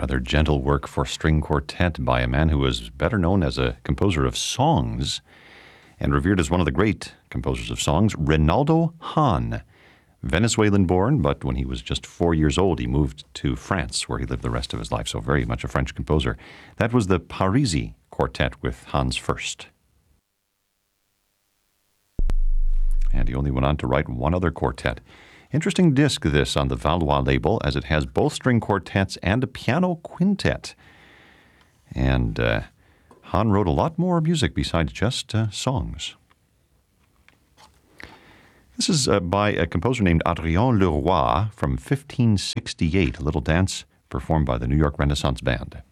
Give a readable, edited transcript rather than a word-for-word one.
Another gentle work for string quartet by a man who was better known as a composer of songs and revered as one of the great composers of songs, Reynaldo Hahn. Venezuelan-born, but when he was just 4 years old, he moved to France, where he lived the rest of his life, so very much a French composer. That was the Parisi Quartet with Hans Furst. And he only went on to write one other quartet. Interesting disc, this, on the Valois label, as it has both string quartets and a piano quintet. And Hahn wrote a lot more music besides just songs. This is by a composer named Adrien Leroy from 1568, a little dance performed by the New York Renaissance Band.